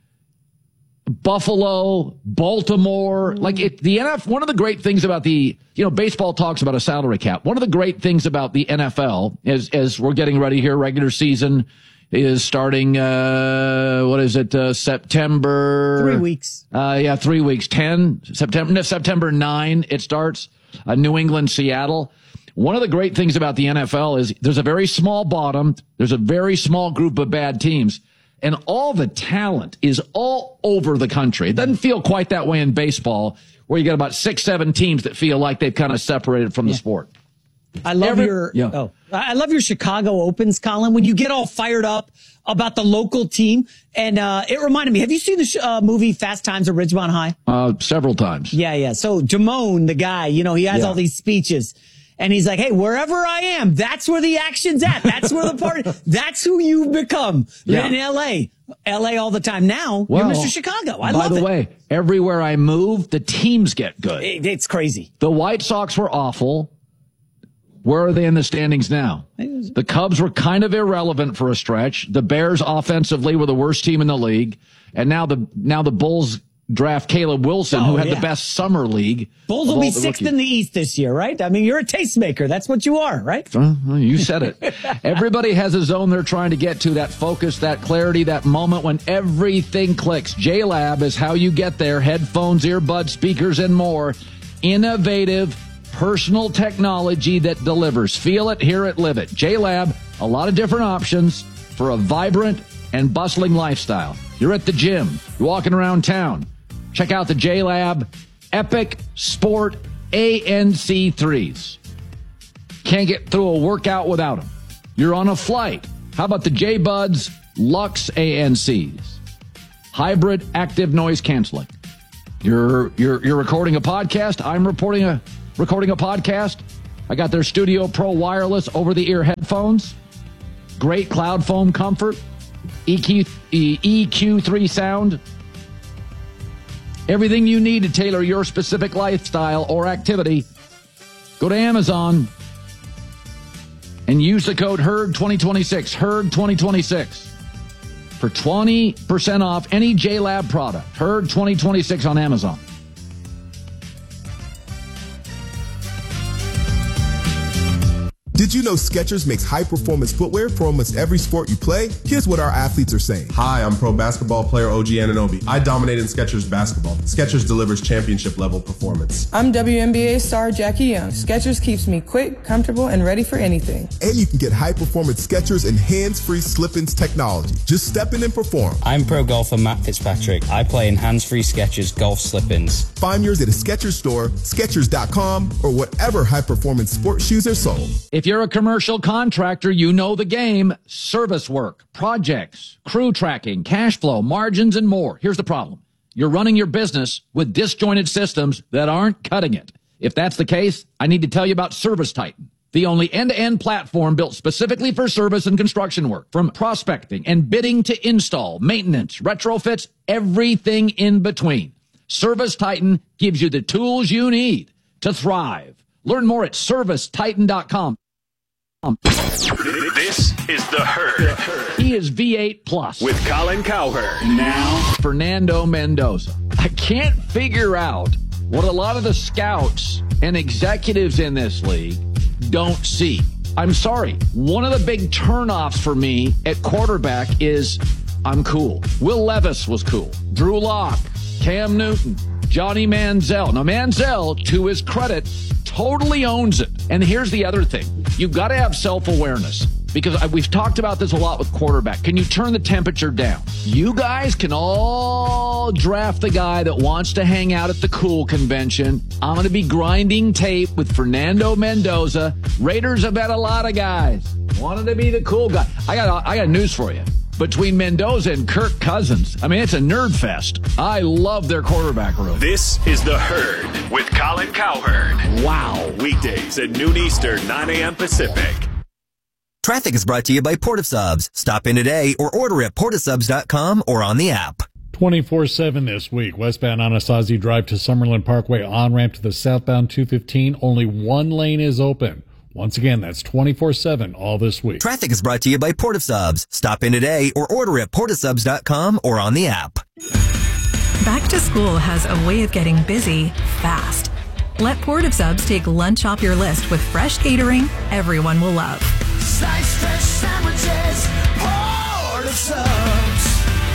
Buffalo, Baltimore. Like it, the N F L, one of the great things about the, you know, baseball talks about a salary cap. One of the great things about the N F L is, as we're getting ready here, regular season is starting, uh, what is it, uh, September? Three weeks. Uh, yeah, three weeks. ten, September, no, September ninth, it starts, uh, New England, Seattle. One of the great things about the N F L is there's a very small bottom. There's a very small group of bad teams. And all the talent is all over the country. It doesn't feel quite that way in baseball, where you got about six, seven teams that feel like they've kind of separated from the yeah. sport. I love Every, your yeah. oh, I love your Chicago Opens, Colin. When you get all fired up about the local team, and uh, it reminded me. Have you seen the sh- uh, movie Fast Times at Ridgemont High? Uh, several times. Yeah, yeah. So Jamone, the guy, you know, he has yeah. all these speeches. And he's like, hey, wherever I am, that's where the action's at. That's where the party, that's who you've become yeah. in L A. L A all the time. Now, well, you're Mister Chicago. I love it. By the way, everywhere I move, the teams get good. It, it's crazy. The White Sox were awful. Where are they in the standings now? The Cubs were kind of irrelevant for a stretch. The Bears offensively were the worst team in the league. And now the, now the Bulls draft Caleb Wilson, oh, who had yeah. the best summer league. Bulls will be sixth rookies. in the East this year, right? I mean, you're a tastemaker. That's what you are, right? Uh, you said it. Everybody has a zone they're trying to get to, that focus, that clarity, that moment when everything clicks. J-Lab is how you get there. Headphones, earbuds, speakers, and more. Innovative, personal technology that delivers. Feel it, hear it, live it. J-Lab, a lot of different options for a vibrant and bustling lifestyle. You're at the gym. You're walking around town. Check out the J-Lab Epic Sport A N C threes. Can't get through a workout without them. You're on a flight. How about the J-Buds Lux A N Cs? Hybrid active noise canceling. You're you're you're recording a podcast. I'm reporting a recording a podcast. I got their Studio Pro wireless over-the-ear headphones. Great cloud foam comfort. E Q E Q three sound. Everything you need to tailor your specific lifestyle or activity. Go to Amazon and use the code Herd twenty twenty-six, Herd twenty twenty-six, for twenty percent off any J-Lab product. Herd twenty twenty-six on Amazon. Did you know Skechers makes high-performance footwear for almost every sport you play? Here's what our athletes are saying. Hi, I'm pro basketball player O G Anunoby. I dominate in Skechers basketball. Skechers delivers championship-level performance. I'm W N B A star Jackie Young. Skechers keeps me quick, comfortable, and ready for anything. And you can get high-performance Skechers and hands-free slip-ins technology. Just step in and perform. I'm pro golfer Matt Fitzpatrick. I play in hands-free Skechers golf slip-ins. Find yours at a Skechers store, Skechers dot com, or whatever high-performance sports shoes are sold. If you're a commercial contractor, you know the game. Service work, projects, crew tracking, cash flow, margins, and more. Here's the problem. You're running your business with disjointed systems that aren't cutting it. If that's the case, I need to tell you about Service Titan, the only end-to-end platform built specifically for service and construction work. From prospecting and bidding to install, maintenance, retrofits, everything in between. Service Titan gives you the tools you need to thrive. Learn more at service titan dot com. This is The Herd. He is V eight plus. With Colin Cowherd. Now, Fernando Mendoza. I can't figure out what a lot of the scouts and executives in this league don't see. I'm sorry. One of the big turnoffs for me at quarterback is I'm cool. Will Levis was cool. Drew Lock, Cam Newton, Johnny Manziel. Now, Manziel, to his credit, totally owns it. And here's the other thing. You've got to have self-awareness, because we've talked about this a lot with quarterback. Can you turn the temperature down? You guys can all draft the guy that wants to hang out at the cool convention. I'm going to be grinding tape with Fernando Mendoza. Raiders have had a lot of guys wanted to be the cool guy. I got, I got news for you. Between Mendoza and Kirk Cousins, I mean, it's a nerd fest. I love their quarterback room. This is The Herd with Colin Cowherd. Wow. Weekdays at noon Eastern, nine a.m. Pacific. Traffic is brought to you by Portasubs. Stop in today or order at portasubs dot com or on the app. twenty-four seven this week. Westbound Anasazi Drive to Summerlin Parkway on-ramp to the southbound two fifteen. Only one lane is open. Once again, that's twenty-four seven all this week. Traffic is brought to you by Portasubs. Stop in today or order at portasubs dot com or on the app. Back to school has a way of getting busy fast. Let Portasubs take lunch off your list with fresh catering everyone will love. Sliced fresh sandwiches, Portasubs.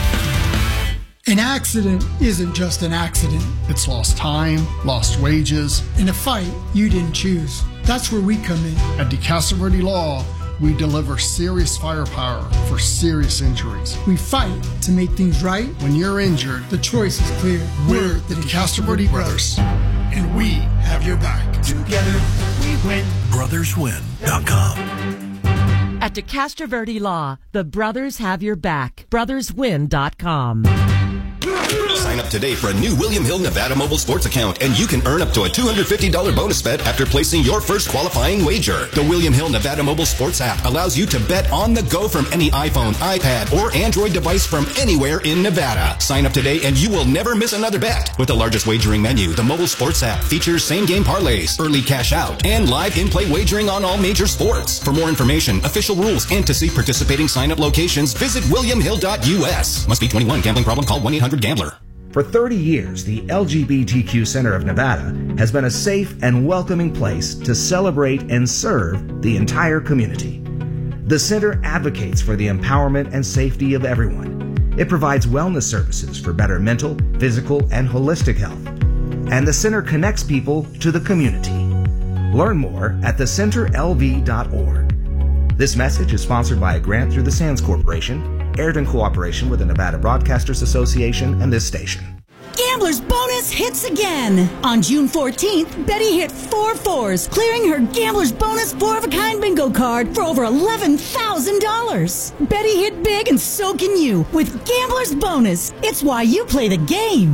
An accident isn't just an accident. It's lost time, lost wages, and a fight you didn't choose. That's where we come in. At DeCastroverde Law, we deliver serious firepower for serious injuries. We fight to make things right. When you're injured, the choice is clear. We're the DeCastroverde Brothers, and we have your back. Together, we win. brothers win dot com. At DeCastroverde Law, the brothers have your back. brothers win dot com. Sign up today for a new William Hill Nevada mobile sports account, and you can earn up to a two hundred fifty dollars bonus bet after placing your first qualifying wager. The William Hill Nevada mobile sports app allows you to bet on the go from any iPhone, iPad, or Android device from anywhere in Nevada. Sign up today and you will never miss another bet. With the largest wagering menu, the mobile sports app features same-game parlays, early cash out, and live in-play wagering on all major sports. For more information, official rules, and to see participating sign-up locations, visit william hill dot u s. Must be twenty-one. Gambling problem? Call one eight hundred gambler. For thirty years, the L G B T Q Center of Nevada has been a safe and welcoming place to celebrate and serve the entire community. The center advocates for the empowerment and safety of everyone. It provides wellness services for better mental, physical, and holistic health. And the center connects people to the community. Learn more at the center l v dot org. This message is sponsored by a grant through the Sands Corporation, aired in cooperation with the Nevada Broadcasters Association and this station. Gambler's Bonus hits again. On June fourteenth, Betty hit four fours, clearing her Gambler's Bonus four-of-a-kind bingo card for over eleven thousand dollars. Betty hit big, and so can you with Gambler's Bonus. It's why you play the game.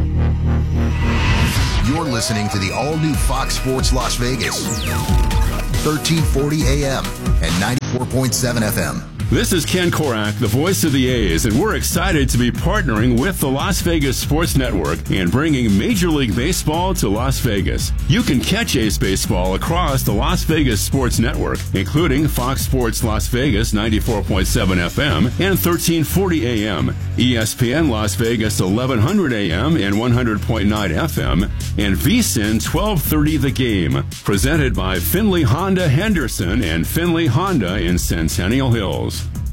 You're listening to the all-new Fox Sports Las Vegas, thirteen forty A M and ninety-four point seven F M. This is Ken Korak, the voice of the A's, and we're excited to be partnering with the Las Vegas Sports Network and bringing Major League Baseball to Las Vegas. You can catch A's baseball across the Las Vegas Sports Network, including Fox Sports Las Vegas ninety-four point seven F M and thirteen forty A M, E S P N Las Vegas eleven hundred A M and one hundred point nine F M, and V S I N twelve thirty The Game, presented by Finley Honda Henderson and Finley Honda in Centennial Hills.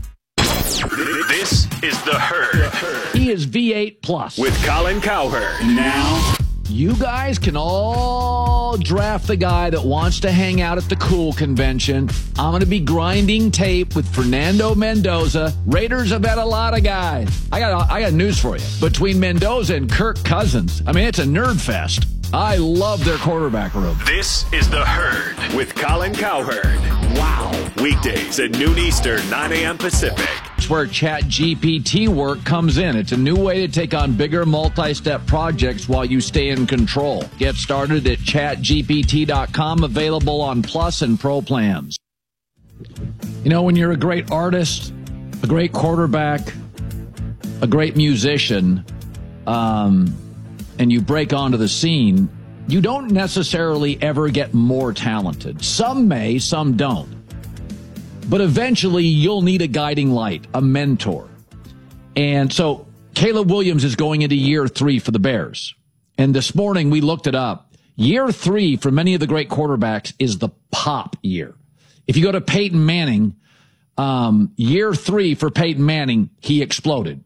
This is The Herd. He is V eight Plus. With Colin Cowherd. Now, you guys can all draft the guy that wants to hang out at the Cool Convention. I'm going to be grinding tape with Fernando Mendoza. Raiders have had a lot of guys. I got I got news for you. Between Mendoza and Kirk Cousins, I mean, it's a nerd fest. I love their quarterback room. This is The Herd with Colin Cowherd. Wow. Weekdays at noon Eastern, nine A M Pacific. It's where Chat G P T work comes in. It's a new way to take on bigger multi-step projects while you stay in control. Get started at chat G P T dot com, available on Plus and Pro plans. You know, when you're a great artist, a great quarterback, a great musician, um, and you break onto the scene, you don't necessarily ever get more talented. Some may, some don't. But eventually, you'll need a guiding light, a mentor. And so Caleb Williams is going into year three for the Bears. And this morning, we looked it up. Year three for many of the great quarterbacks is the pop year. If you go to Peyton Manning, um, year three for Peyton Manning, he exploded.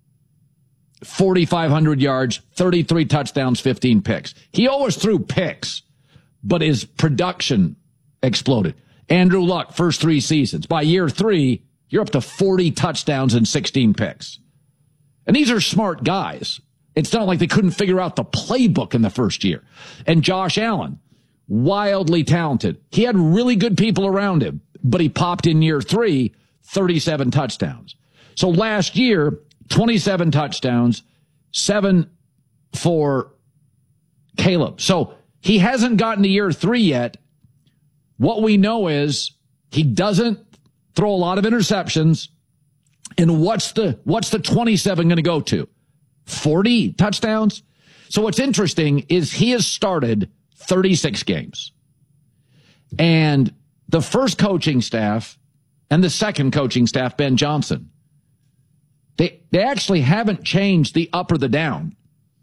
forty-five hundred yards, thirty-three touchdowns, fifteen picks. He always threw picks, but his production exploded. Andrew Luck, first three seasons. By year three, you're up to forty touchdowns and sixteen picks. And these are smart guys. It's not like they couldn't figure out the playbook in the first year. And Josh Allen, wildly talented. He had really good people around him, but he popped in year three, thirty-seven touchdowns. So last year, twenty-seven touchdowns, seven for Caleb. So he hasn't gotten to year three yet. What we know is he doesn't throw a lot of interceptions. And what's the, what's the twenty-seven going to go to? forty touchdowns? So what's interesting is he has started thirty-six games. And the first coaching staff and the second coaching staff, Ben Johnson, They they actually haven't changed the up or the down.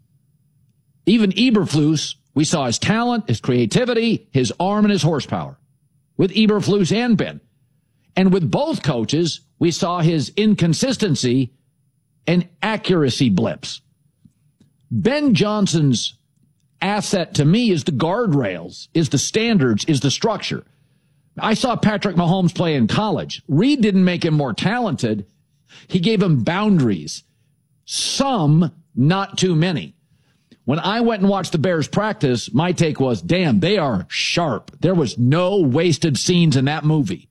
Even Eberflus, we saw his talent, his creativity, his arm, and his horsepower with Eberflus and Ben. And with both coaches, we saw his inconsistency and accuracy blips. Ben Johnson's asset to me is the guardrails, is the standards, is the structure. I saw Patrick Mahomes play in college. Reed didn't make him more talented. He gave him boundaries. Some, not too many. When I went and watched the Bears practice, my take was, damn, they are sharp. There was no wasted scenes in that movie.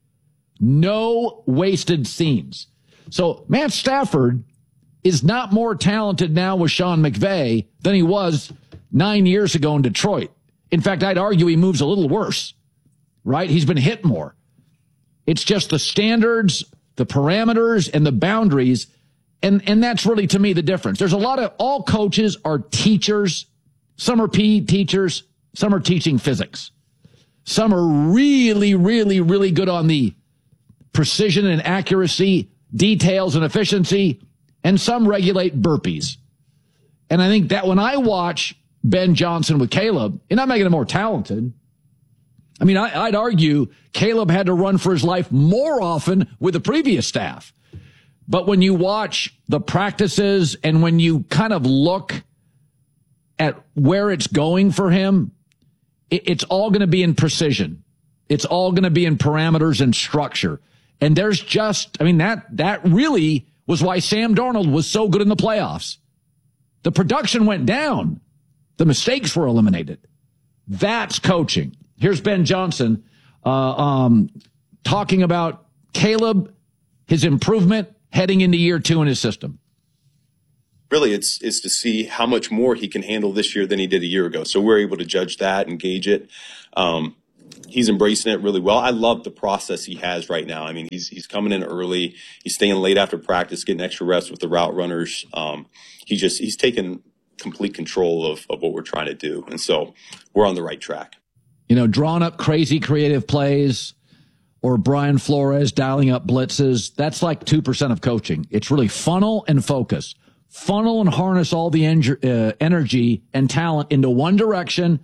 No wasted scenes. So Matt Stafford is not more talented now with Sean McVay than he was nine years ago in Detroit. In fact, I'd argue he moves a little worse, right? He's been hit more. It's just the standards, the parameters, and the boundaries. And, and that's really, to me, the difference. There's a lot of, all coaches are teachers. Some are P E teachers. Some are teaching physics. Some are really, really, really good on the precision and accuracy, details and efficiency. And some regulate burpees. And I think that when I watch Ben Johnson with Caleb, you're not making him more talented. I mean, I, I'd argue Caleb had to run for his life more often with the previous staff. But when you watch the practices and when you kind of look at where it's going for him, it, it's all going to be in precision. It's all going to be in parameters and structure. And there's just, I mean, that, that really was why Sam Darnold was so good in the playoffs. The production went down. The mistakes were eliminated. That's coaching. Here's Ben Johnson uh, um, talking about Caleb, his improvement heading into year two in his system. Really, it's it's to see how much more he can handle this year than he did a year ago. So we're able to judge that and gauge it. Um, he's embracing it really well. I love the process he has right now. I mean, he's he's coming in early. He's staying late after practice, getting extra rest with the route runners. Um, he just he's taken complete control of, of what we're trying to do. And so we're on the right track. You know, drawing up crazy creative plays or Brian Flores dialing up blitzes, that's like two percent of coaching. It's really funnel and focus. Funnel and harness all the en- uh, energy and talent into one direction.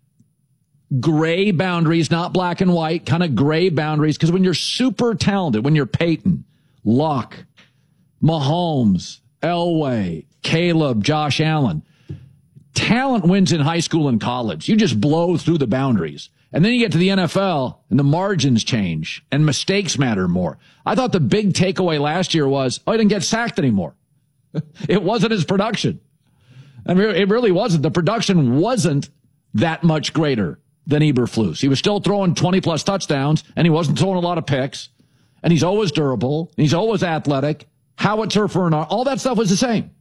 Gray boundaries, not black and white, kind of gray boundaries. Because when you're super talented, when you're Peyton, Luck, Mahomes, Elway, Caleb, Josh Allen, talent wins in high school and college. You just blow through the boundaries. And then you get to the N F L and the margins change and mistakes matter more. I thought the big takeaway last year was, oh, he didn't get sacked anymore. It wasn't his production. I mean, it really wasn't. The production wasn't that much greater than Eberflus. He was still throwing twenty plus touchdowns, and he wasn't throwing a lot of picks. And he's always durable. And he's always athletic. Howitzer for an arm. All that stuff was the same.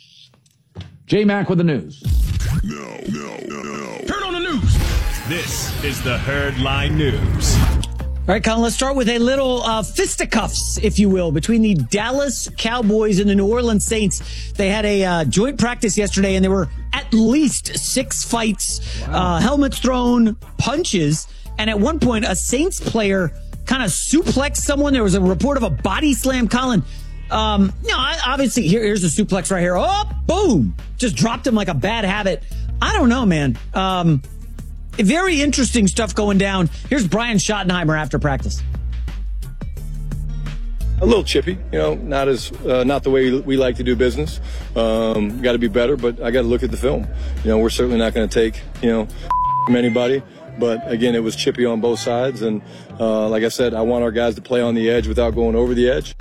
J-Mac with the news. No, no, no. Turn on the news. This is the Herd Line News. All right, Colin, let's start with a little uh, fisticuffs, if you will, between the Dallas Cowboys and the New Orleans Saints. They had a uh, joint practice yesterday, and there were at least six fights, wow. uh, helmets thrown, punches, and at one point, a Saints player kind of suplexed someone. There was a report of a body slam. Colin, um, you know, obviously, here, here's a suplex right here. Oh, boom! Just dropped him like a bad habit. I don't know, man. Um... Very interesting stuff going down. Here's Brian Schottenheimer after practice. A little chippy, you know, not as uh, not the way we like to do business. Um, got to be better, but I got to look at the film. You know, we're certainly not going to take, you know, from anybody. But again, it was chippy on both sides, and uh, like I said, I want our guys to play on the edge without going over the edge.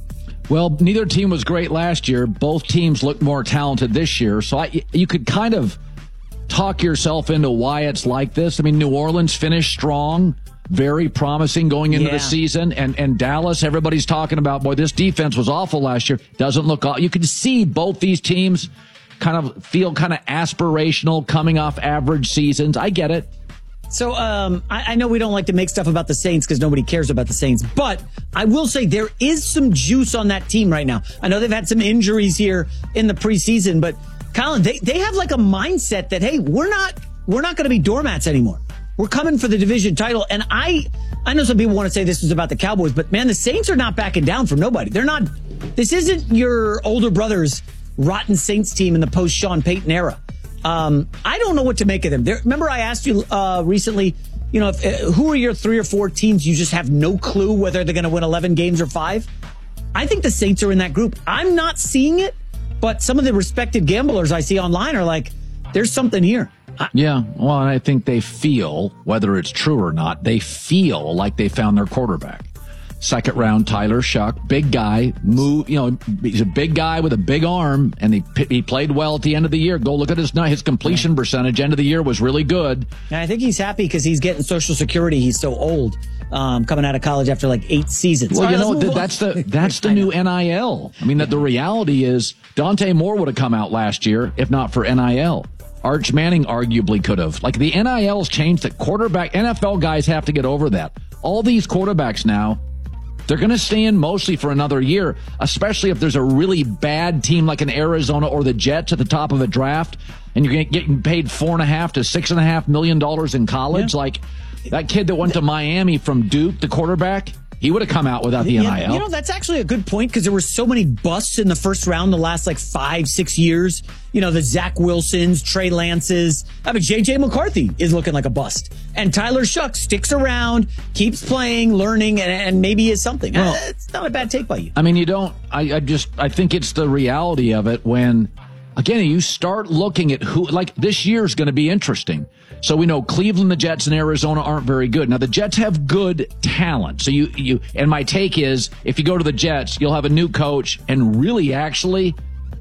Well, neither team was great last year. Both teams look more talented this year, so I, you could kind of talk yourself into why it's like this. I mean, New Orleans finished strong, very promising going into yeah. the season. And, and Dallas, everybody's talking about, boy, this defense was awful last year. Doesn't look all. You can see both these teams kind of feel kind of aspirational coming off average seasons. I get it. So um, I, I know we don't like to make stuff about the Saints because nobody cares about the Saints. But I will say there is some juice on that team right now. I know they've had some injuries here in the preseason, but Colin, they, they have like a mindset that, hey, we're not we're not going to be doormats anymore. We're coming for the division title. And I I know some people want to say this was about the Cowboys, but man, the Saints are not backing down from nobody. They're not. This isn't your older brother's rotten Saints team in the post Sean Payton era. Um, I don't know what to make of them. There, remember, I asked you uh, recently, you know, if, uh, who are your three or four teams you just have no clue whether they're going to win eleven games or five? I think the Saints are in that group. I'm not seeing it. But some of the respected gamblers I see online are like, there's something here. I- yeah, well, and I think they feel, whether it's true or not, they feel like they found their quarterback. Second round, Tyler Shuck, big guy, move. You know, he's a big guy with a big arm, and he he played well at the end of the year. Go look at his his completion percentage. End of the year was really good. And I think he's happy because he's getting Social Security. He's so old, um, coming out of college after like eight seasons. Well, you know, that's the that's the new N I L. I mean, that the reality is Dante Moore would have come out last year if not for N I L. Arch Manning arguably could have. Like, the N I L's changed that quarterback. N F L guys have to get over that. All these quarterbacks now, they're going to stay in mostly for another year, especially if there's a really bad team like an Arizona or the Jets at the top of a draft, and you're getting paid four and a half to six and a half million dollars in college. Yeah. Like that kid that went to Miami from Duke, the quarterback, he would have come out without the yeah, N I L. You know, that's actually a good point because there were so many busts in the first round the last like five, six years. You know, the Zach Wilsons, Trey Lances. I mean, J J McCarthy is looking like a bust. And Tyler Shuck sticks around, keeps playing, learning, and, and maybe is something. Well, uh, it's not a bad take by you. I mean, you don't, I, I just, I think it's the reality of it when, again, you start looking at who, like this year's going to be interesting. So we know Cleveland, the Jets, and Arizona aren't very good. Now, the Jets have good talent. So you, you, and my take is if you go to the Jets, you'll have a new coach and really actually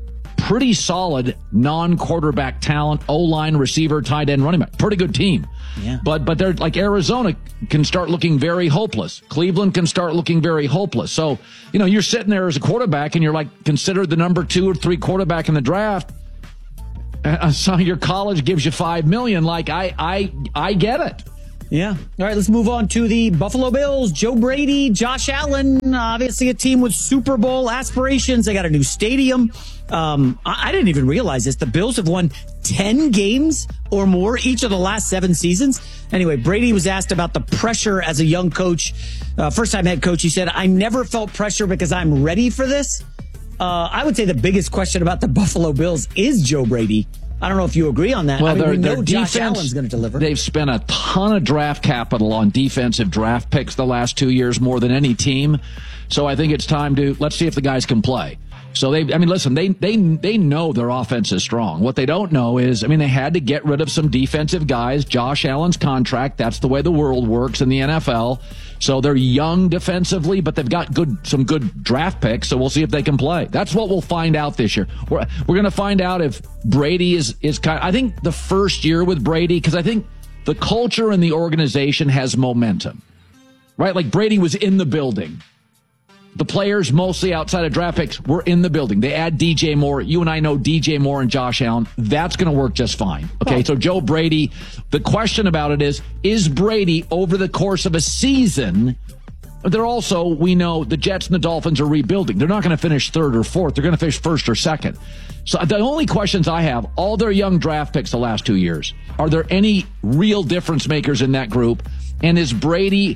pretty solid non-quarterback talent, O-line, receiver, tight end, running back. Pretty good team. Yeah. But but they're like Arizona can start looking very hopeless. Cleveland can start looking very hopeless. So, you know, you're sitting there as a quarterback and you're like considered the number two or three quarterback in the draft. Uh, so your college gives you five million. Like I I I get it. Yeah. All right, let's move on to the Buffalo Bills. Joe Brady, Josh Allen, obviously a team with Super Bowl aspirations. They got a new stadium. Um, I, I didn't even realize this. The Bills have won ten games or more each of the last seven seasons. Anyway, Brady was asked about the pressure as a young coach. Uh, first-time head coach, he said, I never felt pressure because I'm ready for this. Uh, I would say the biggest question about the Buffalo Bills is Joe Brady. I don't know if you agree on that. Well, I mean, their, we know their Josh defense, Allen's going to deliver. They've spent a ton of draft capital on defensive draft picks the last two years, more than any team. So I think it's time to let's see if the guys can play. So they, I mean, listen, they they they know their offense is strong. What they don't know is, I mean, they had to get rid of some defensive guys. Josh Allen's contract. That's the way the world works in the N F L. So they're young defensively, but they've got good some good draft picks. So we'll see if they can play. That's what we'll find out this year. We're we're going to find out if Brady is is kind. I think the first year with Brady, because I think the culture and the organization has momentum, right? Like Brady was in the building. The players, mostly outside of draft picks, were in the building. They add D J Moore. You and I know D J Moore and Josh Allen. That's going to work just fine. Okay, so Joe Brady, the question about it is, is Brady over the course of a season? They're also, we know, the Jets and the Dolphins are rebuilding. They're not going to finish third or fourth. They're going to finish first or second. So the only questions I have, all their young draft picks the last two years, are there any real difference makers in that group? And is Brady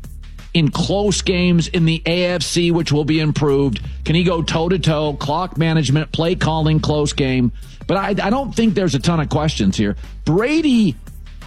in close games in the A F C, which will be improved? Can he go toe-to-toe, clock management, play calling, close game? But I, I don't think there's a ton of questions here. Brady,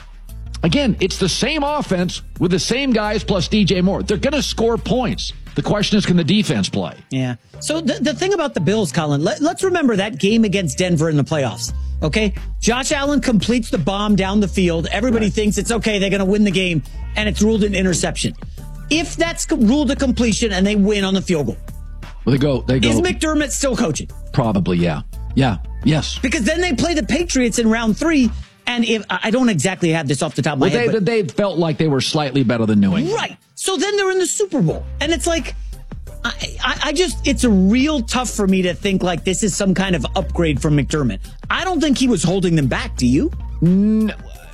again, it's the same offense with the same guys plus D J Moore. They're going to score points. The question is, can the defense play? Yeah. So the, the thing about the Bills, Colin, let, let's remember that game against Denver in the playoffs. Okay? Josh Allen completes the bomb down the field. Everybody right. thinks it's okay, they're going to win the game, and it's ruled an interception. If that's ruled a completion and they win on the field goal, well, they go. They go. Is McDermott still coaching? Probably, yeah, yeah, yes. Because then they play the Patriots in round three, and if I don't exactly have this off the top of my well, head, they, but, they felt like they were slightly better than New England, right? So then they're in the Super Bowl, and it's like, I, I, I just, it's a real tough for me to think like this is some kind of upgrade from McDermott. I don't think he was holding them back. Do you? No.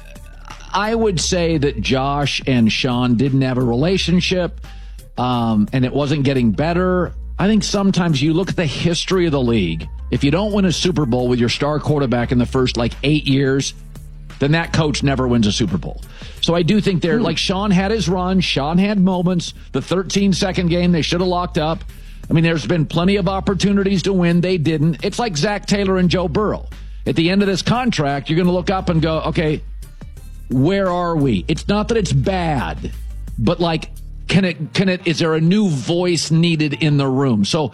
I would say that Josh and Sean didn't have a relationship, um, and it wasn't getting better. I think sometimes you look at the history of the league. If you don't win a Super Bowl with your star quarterback in the first, like, eight years, then that coach never wins a Super Bowl. So I do think they're, like, Sean had his run. Sean had moments. The thirteen-second game, they should have locked up. I mean, there's been plenty of opportunities to win. They didn't. It's like Zach Taylor and Joe Burrow. At the end of this contract, you're going to look up and go, okay, where are we? It's not that it's bad, but like, can it, can it, is there a new voice needed in the room? So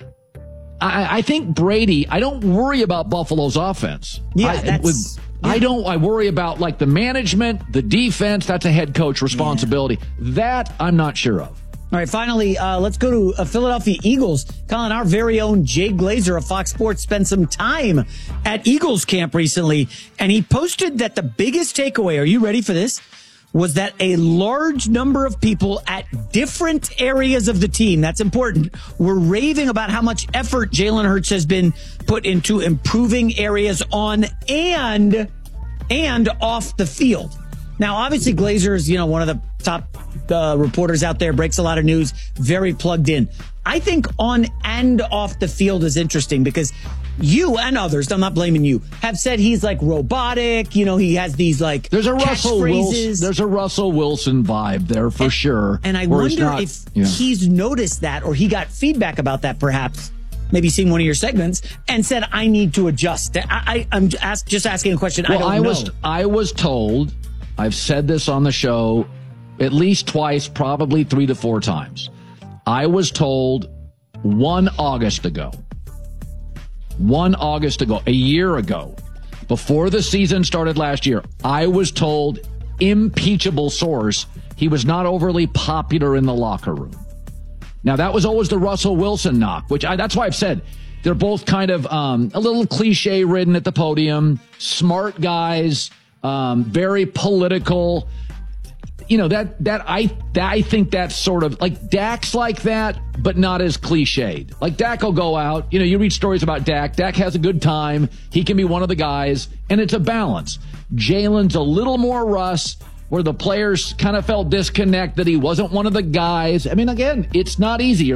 I, I think Brady, I don't worry about Buffalo's offense. Yeah, I, that's, with, yeah. I don't, I worry about like the management, the defense. That's a head coach responsibility. Yeah. That I'm not sure of. All right, finally, uh, let's go to uh, Philadelphia Eagles. Colin, our very own Jay Glazer of Fox Sports spent some time at Eagles camp recently, and he posted that the biggest takeaway, are you ready for this, was that a large number of people at different areas of the team, that's important, were raving about how much effort Jalen Hurts has been put into improving areas on and and off the field. Now, obviously, Glazer is, you know, one of the top uh, reporters out there, breaks a lot of news, very plugged in. I think on and off the field is interesting because you and others, I'm not blaming you, have said he's like robotic. You know, he has these like there's a Russell Wilson, there's a Russell Wilson vibe there for and, sure. And I wonder not, if yeah. he's noticed that or he got feedback about that, perhaps. Maybe seen one of your segments and said, "I need to adjust." I, I, I'm ask, just asking a question. Well, I don't I know. was I was told. I've said this on the show at least twice, probably three to four times. I was told one August ago, one August ago, a year ago, before the season started last year, I was told, impeachable source, he was not overly popular in the locker room. Now, that was always the Russell Wilson knock, which I, that's why I've said, They're both kind of um, a little cliche-ridden at the podium, smart guys, um, very political. You know, that that I that I think that's sort of like Dak's like that, but not as cliched. Like Dak will go out, you know, you read stories about Dak. Dak has a good time. He can be one of the guys, and it's a balance. Jalen's a little more Russ, where the players kind of felt disconnect that he wasn't one of the guys. I mean, again, it's not easy.